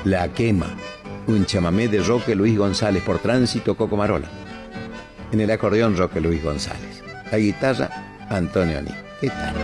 La Quema, un chamamé de Roque Luis González por Tránsito Cocomarola. En el acordeón Roque Luis González. La guitarra Antonio Ní. ¿Qué tal?